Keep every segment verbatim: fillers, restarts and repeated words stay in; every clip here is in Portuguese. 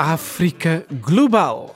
África Global.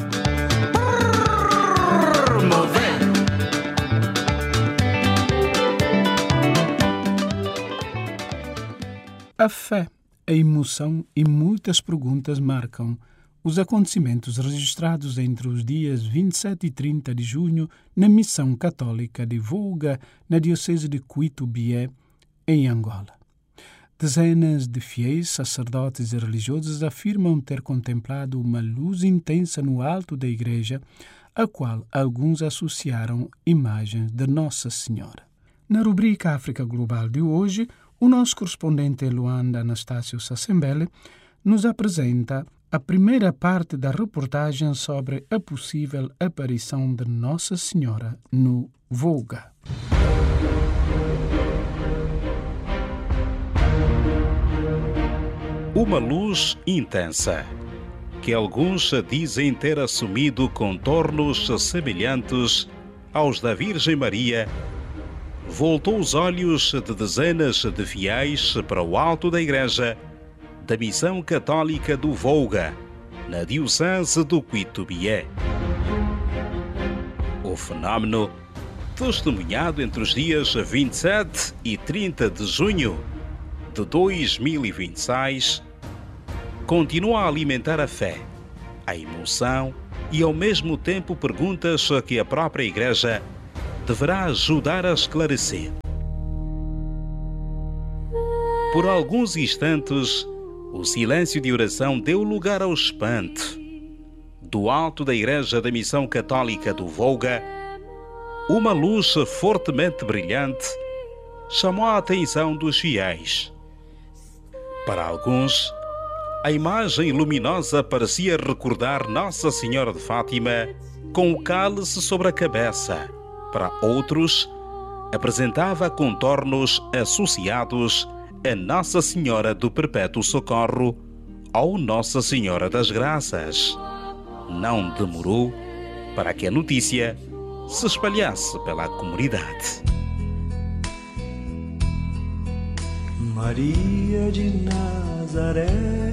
A fé, a emoção e muitas perguntas marcam os acontecimentos registrados entre os dias vinte e sete e trinta de junho na Missão Católica de Volga, na Diocese de Cuito-Bié, em Angola. Dezenas de fiéis, sacerdotes e religiosos afirmam ter contemplado uma luz intensa no alto da igreja, a qual alguns associaram imagens de Nossa Senhora. Na rubrica África Global de hoje, o nosso correspondente em Luanda, Anastácio Sassembele, nos apresenta a primeira parte da reportagem sobre a possível aparição de Nossa Senhora no Volga. Uma luz intensa, que alguns dizem ter assumido contornos semelhantes aos da Virgem Maria, voltou os olhos de dezenas de fiéis para o alto da igreja da Missão Católica do Volga, na Diocese do Cuito-Bié. O fenómeno, testemunhado entre os dias vinte e sete e trinta de junho de dois mil e vinte e seis, continua a alimentar a fé, a emoção e, ao mesmo tempo, perguntas que a própria Igreja deverá ajudar a esclarecer. Por alguns instantes, o silêncio de oração deu lugar ao espanto. Do alto da Igreja da Missão Católica do Volga, uma luz fortemente brilhante chamou a atenção dos fiéis. Para alguns, a imagem luminosa parecia recordar Nossa Senhora de Fátima com o cálice sobre a cabeça. Para outros, apresentava contornos associados a Nossa Senhora do Perpétuo Socorro ou Nossa Senhora das Graças. Não demorou para que a notícia se espalhasse pela comunidade. Maria de Nazaré,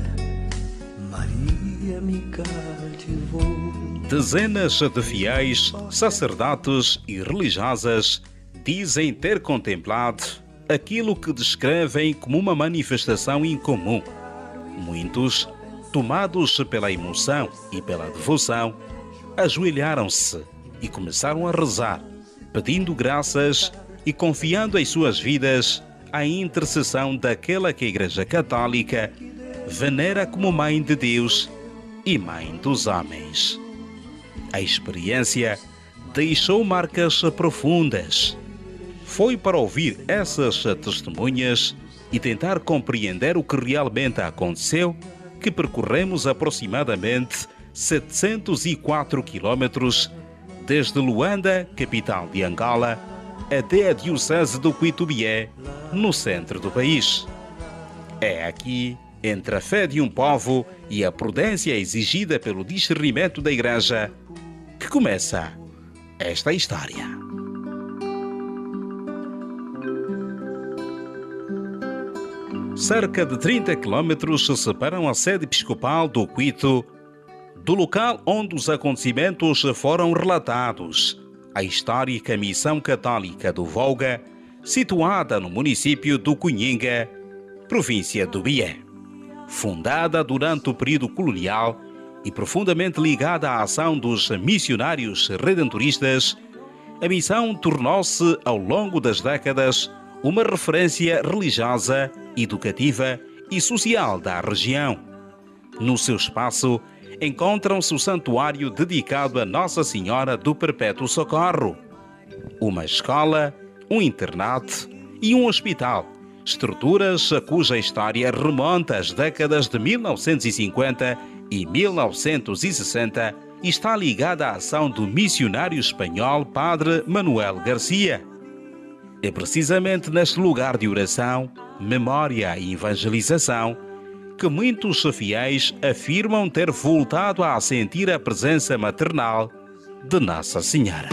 Maria me cativou. Dezenas de fiéis, sacerdotes e religiosas dizem ter contemplado aquilo que descrevem como uma manifestação incomum. Muitos, tomados pela emoção e pela devoção, ajoelharam-se e começaram a rezar, pedindo graças e confiando as suas vidas à intercessão daquela que a Igreja Católica venera como Mãe de Deus e Mãe dos homens. A experiência deixou marcas profundas. Foi para ouvir essas testemunhas e tentar compreender o que realmente aconteceu que percorremos aproximadamente setecentos e quatro quilômetros desde Luanda, capital de Angola, até a Diocese do Cuito-Bié, no centro do país. É aqui, entre a fé de um povo e a prudência exigida pelo discernimento da Igreja, que começa esta história. Cerca de trinta quilômetros separam a sede episcopal do Cuito do local onde os acontecimentos foram relatados, a histórica Missão Católica do Volga, situada no município do Cunhinga, província do Bié. Fundada durante o período colonial e profundamente ligada à ação dos missionários redentoristas, a missão tornou-se, ao longo das décadas, uma referência religiosa, educativa e social da região. No seu espaço, encontram-se o santuário dedicado a Nossa Senhora do Perpétuo Socorro, uma escola, um internato e um hospital, estruturas cuja história remonta às décadas de mil novecentos e cinquenta e mil novecentos e sessenta e está ligada à ação do missionário espanhol Padre Manuel Garcia. É precisamente neste lugar de oração, memória e evangelização que muitos fiéis afirmam ter voltado a sentir a presença maternal de Nossa Senhora.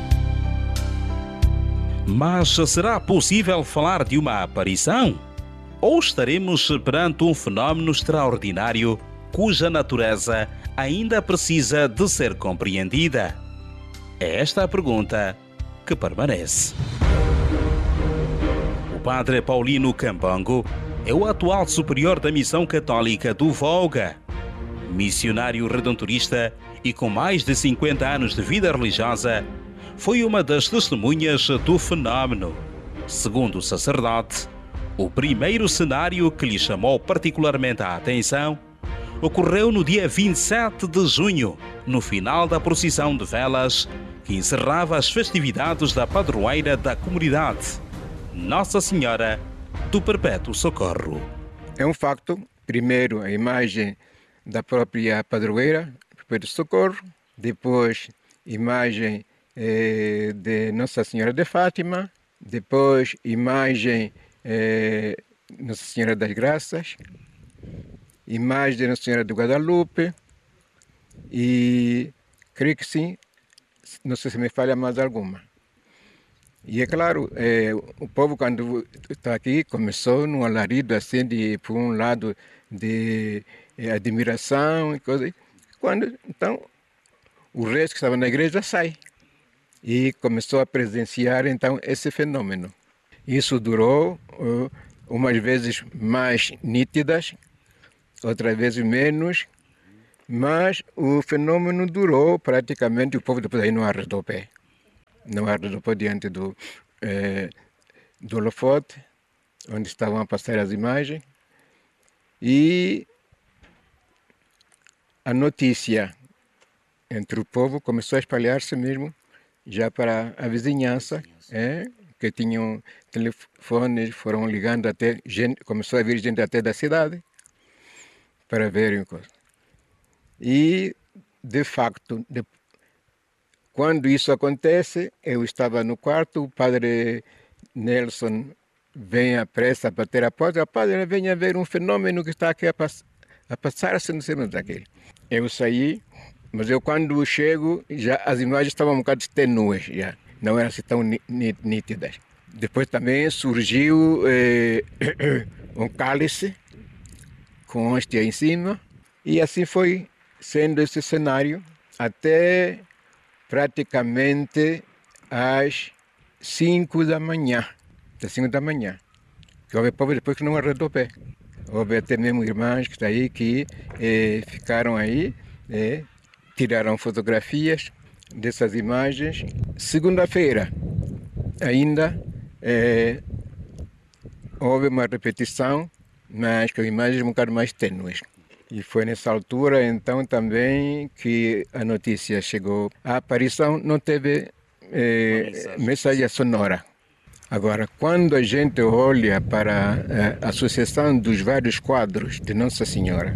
Mas será possível falar de uma aparição? Ou estaremos perante um fenómeno extraordinário cuja natureza ainda precisa de ser compreendida? É esta a pergunta que permanece. O padre Paulino Cambango é o atual superior da Missão Católica do Volga. Missionário redentorista e com mais de cinquenta anos de vida religiosa, foi uma das testemunhas do fenómeno. Segundo o sacerdote, o primeiro cenário que lhe chamou particularmente a atenção ocorreu no dia vinte e sete de junho, no final da procissão de velas que encerrava as festividades da padroeira da comunidade, Nossa Senhora do Perpétuo Socorro. É um facto, primeiro, a imagem da própria padroeira, Perpétuo Socorro, depois, imagem eh, de Nossa Senhora de Fátima, depois, imagem eh, Nossa Senhora das Graças, imagem de Nossa Senhora de Guadalupe e creio que sim, não sei se me falha mais alguma. E é claro, é, o povo quando está aqui começou num alarido assim, de, por um lado de é, admiração e coisa. Quando, então, o resto que estava na igreja sai e começou a presenciar então esse fenômeno. Isso durou uh, umas vezes mais nítidas, outras vezes menos, mas o fenômeno durou praticamente, o povo depois aí não arredou o pé. Não arredou o pé diante do, eh, do holofote, onde estavam a passar as imagens. E a notícia entre o povo começou a espalhar-se mesmo já para a vizinhança, é, que tinham telefones, foram ligando até, gente, começou a vir gente até da cidade para verem coisa. E, de facto, de, quando isso acontece, eu estava no quarto, o padre Nelson vem à pressa para bater a porta, o padre vem a ver um fenômeno que está aqui a, pass a passar-se no cima daquele. Eu saí, mas eu quando chego, já as imagens estavam um bocado tênues, já não eram assim tão nítidas. Depois também surgiu eh, um cálice com hóstia em cima, e assim foi sendo esse cenário até praticamente às cinco da manhã, às cinco da manhã, que houve povo depois que não arredou o pé. Houve até mesmo irmãs que, tá aí, que eh, ficaram aí, eh, tiraram fotografias dessas imagens. Segunda-feira ainda eh, houve uma repetição, mas com imagens um bocado mais tênues. E foi nessa altura, então, também que a notícia chegou. A aparição não teve eh, mensagem. mensagem sonora. Agora, quando a gente olha para a associação dos vários quadros de Nossa Senhora,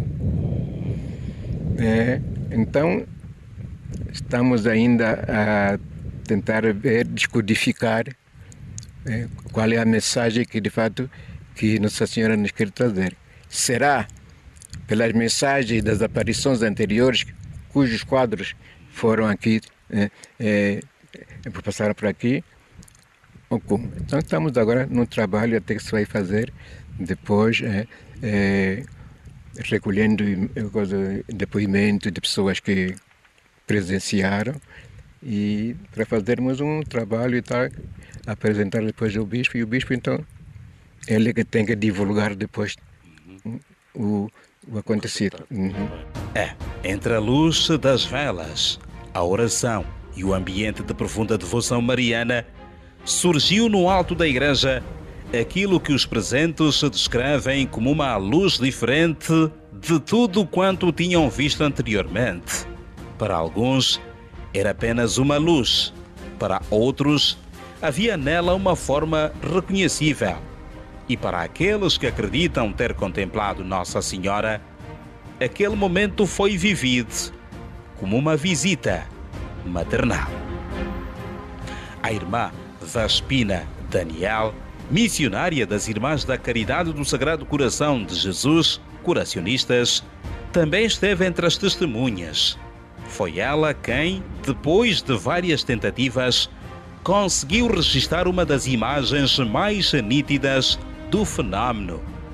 é, então estamos ainda a tentar ver, descodificar é, qual é a mensagem que, de fato, que Nossa Senhora nos quer trazer. Será pelas mensagens das aparições anteriores, cujos quadros foram aqui, é, é, passaram por aqui, ou como? Então estamos agora num trabalho até que se vai fazer depois, é, é, recolhendo depoimento de pessoas que presenciaram, e para fazermos um trabalho e tal, apresentar depois ao bispo, e o bispo então ele que tem que divulgar depois uhum. o, o acontecido. Uhum. É, entre a luz das velas, a oração e o ambiente de profunda devoção mariana, surgiu no alto da igreja aquilo que os presentes descrevem como uma luz diferente de tudo quanto tinham visto anteriormente. Para alguns, era apenas uma luz. Para outros, havia nela uma forma reconhecível. E para aqueles que acreditam ter contemplado Nossa Senhora, aquele momento foi vivido como uma visita maternal. A irmã Vaspina Daniel, missionária das Irmãs da Caridade do Sagrado Coração de Jesus, curacionistas, também esteve entre as testemunhas. Foi ela quem, depois de várias tentativas, conseguiu registrar uma das imagens mais nítidas do fenómeno,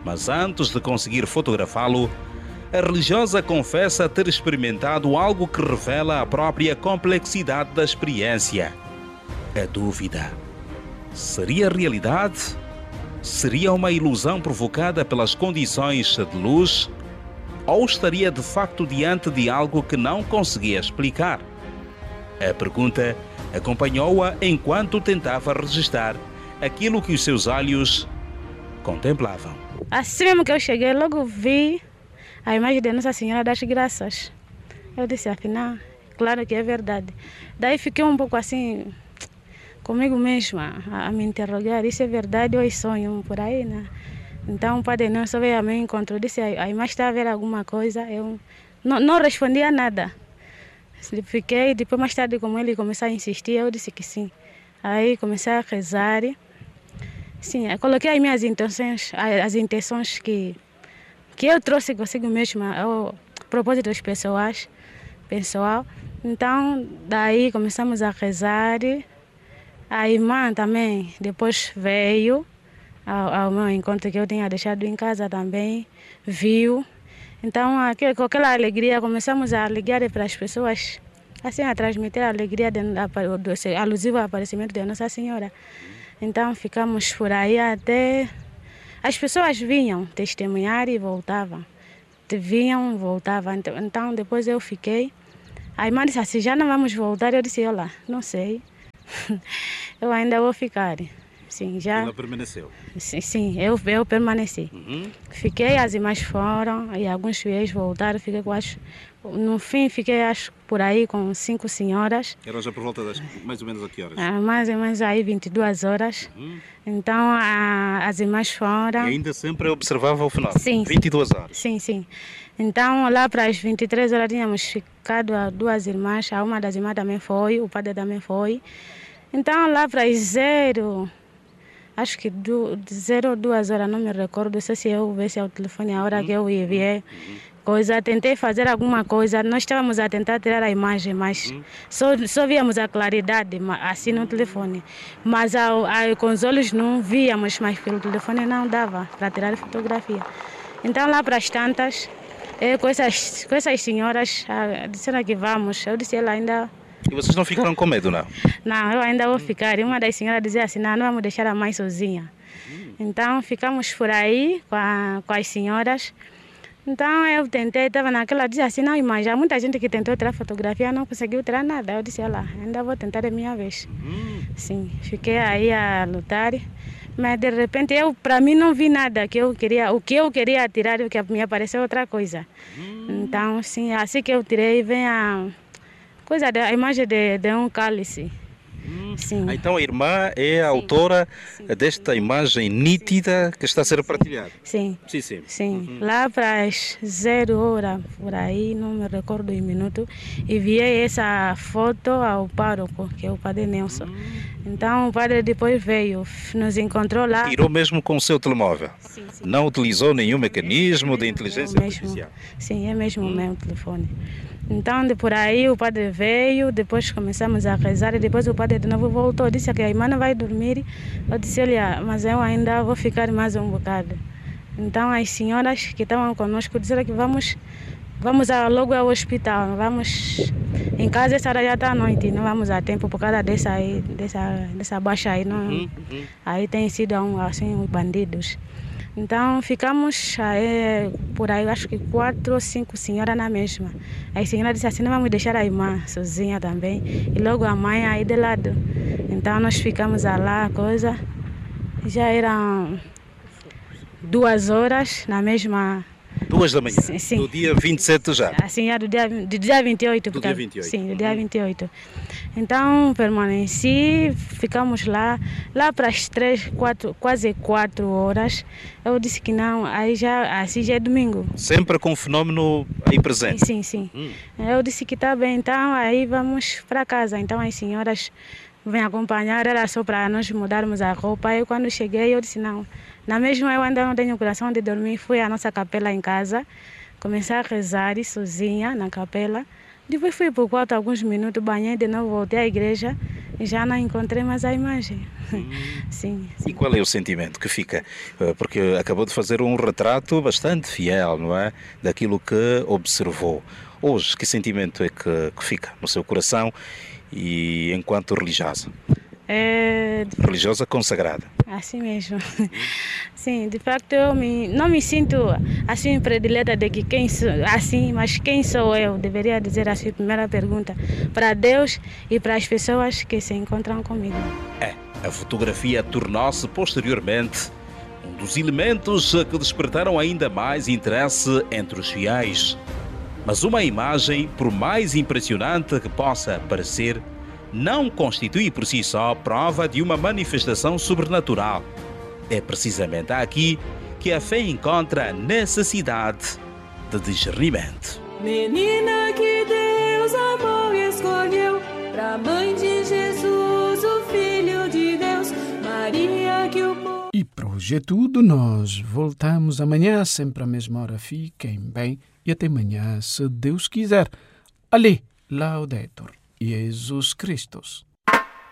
Mas antes de conseguir fotografá-lo, a religiosa confessa ter experimentado algo que revela a própria complexidade da experiência. A dúvida. Seria realidade? Seria uma ilusão provocada pelas condições de luz? Ou estaria de facto diante de algo que não conseguia explicar? A pergunta acompanhou-a enquanto tentava registrar aquilo que os seus olhos contemplavam. Assim mesmo que eu cheguei, logo vi a imagem de Nossa Senhora das Graças. Eu disse, afinal, claro que é verdade. Daí fiquei um pouco assim, comigo mesma, a, a me interrogar, isso é verdade ou é sonho por aí, né? Então o Padre Nelson veio a meu encontro, disse, a imagem está a ver alguma coisa? Eu não, não respondia nada. Fiquei, depois mais tarde, como ele começou a insistir, eu disse que sim. Aí comecei a rezar. Sim, eu coloquei as minhas intenções, as intenções que, que eu trouxe consigo mesma, ao propósitos pessoais, pessoal. Então, daí começamos a rezar. A irmã também depois veio ao, ao meu encontro que eu tinha deixado em casa também, viu. Então, aquele, com aquela alegria, começamos a ligar para as pessoas, assim, a transmitir a alegria de, do, do, alusiva ao aparecimento de Nossa Senhora. Então, ficamos por aí até... As pessoas vinham testemunhar e voltavam. Vinham, voltavam. Então, depois eu fiquei. A irmã disse assim, já não vamos voltar? Eu disse, olha, não sei. Eu ainda vou ficar. Sim, já... Ela permaneceu? Sim, sim, eu, eu permaneci. Uhum. Fiquei, as irmãs foram e alguns fiéis voltaram. Fiquei com as... No fim, fiquei acho por aí com cinco senhoras. Era já por volta das mais ou menos a que horas? Ah, mais ou menos aí vinte e duas horas. Uhum. Então a, as irmãs foram. E ainda sempre observava o final? Sim. vinte e duas horas? Sim, sim. Então lá para as vinte e três horas tínhamos ficado a duas irmãs. A uma das irmãs também foi, o padre também foi. Então lá para as zero... Acho que do, de zero a duas horas, não me recordo, sei se eu visse ao telefone a hora que eu ia ver coisa. Tentei fazer alguma coisa, nós estávamos a tentar tirar a imagem, mas só, só víamos a claridade assim no telefone. Mas ao, ao, com os olhos não víamos, mas pelo telefone não dava para tirar fotografia. Então lá para as tantas, eu, com, essas, com essas senhoras, disseram que vamos. Eu disse, ela ainda... E vocês não ficaram com medo, não? Não, eu ainda vou ficar. E uma das senhoras dizia assim, não, não vamos deixar a mãe sozinha. Então ficamos por aí com, a, com as senhoras. Então eu tentei, estava naquela, dizia assim, não, irmã, já muita gente que tentou tirar fotografia não conseguiu tirar nada. Eu disse, olha, ainda vou tentar a minha vez. Sim, fiquei aí a lutar. Mas de repente eu, para mim, não vi nada que eu queria. O que eu queria tirar, o que me apareceu outra coisa. Então, sim, assim que eu tirei, vem a... coisa da imagem de, de um cálice. Hum. Sim. Ah, então a irmã é a sim. autora sim. desta imagem nítida que está a ser partilhada. Sim. Sim, sim. Sim. Uhum. Lá para as zero horas, por aí, não me recordo o minuto, enviei essa foto ao pároco, que é o padre Nelson. Uhum. Então o padre depois veio, nos encontrou lá. Tirou mesmo com o seu telemóvel? Sim, sim. Não utilizou nenhum mecanismo é de inteligência artificial? Sim, é mesmo o meu telefone. Então, de por aí, o padre veio, depois começamos a rezar, e depois o padre de novo voltou, disse que a irmã não vai dormir. Eu disse, olha, mas eu ainda vou ficar mais um bocado. Então, as senhoras que estavam conosco disseram que vamos, vamos logo ao hospital, vamos em casa, essa hora já está à noite, não vamos a tempo por causa dessa, aí, dessa, dessa baixa aí. Não, uhum, uhum. Aí tem sido assim, os bandidos. Então ficamos aí, por aí, acho que quatro ou cinco senhoras na mesma. A senhora disse assim, não vamos deixar a irmã sozinha também. E logo a mãe aí de lado. Então nós ficamos lá, coisa. Já eram duas horas na mesma... Duas da manhã, sim, sim. Do dia vinte e sete já? Assim, é do dia, do dia vinte e oito. Do dia vinte e oito. Sim, do dia vinte e oito. Então, permaneci, ficamos lá, lá para as três, quatro, quase quatro horas. Eu disse que não, aí já, assim já é domingo. Sempre com o fenômeno aí presente? Sim, sim. Hum. Eu disse que está bem, então aí vamos para casa. Então as senhoras vêm acompanhar, era só para nós mudarmos a roupa. Aí quando cheguei, eu disse não. Na mesma eu ainda não tenho coração de dormir, fui à nossa capela em casa, comecei a rezar sozinha na capela. Depois fui para o quarto alguns minutos, banhei de novo, voltei à igreja e já não encontrei mais a imagem. Hum. Sim, sim. E qual é o sentimento que fica? Porque acabou de fazer um retrato bastante fiel, não é? Daquilo que observou. Hoje, que sentimento é que, que fica no seu coração e enquanto religiosa? É... Religiosa consagrada. Assim mesmo. Sim, de facto eu me, não me sinto assim predileta de que quem sou, assim, mas quem sou eu? Deveria dizer assim, primeira pergunta, para Deus e para as pessoas que se encontram comigo. É, a fotografia tornou-se posteriormente um dos elementos que despertaram ainda mais interesse entre os fiéis. Mas uma imagem, por mais impressionante que possa parecer, não constitui por si só prova de uma manifestação sobrenatural. É precisamente aqui que a fé encontra necessidade de discernimento. Menina que Deus amou e escolheu, pra mãe de Jesus, o Filho de Deus, Maria que o povo... E para hoje é tudo, nós voltamos amanhã, sempre à mesma hora. Fiquem bem e até amanhã, se Deus quiser. Ali, Laudetur Jesus Christus.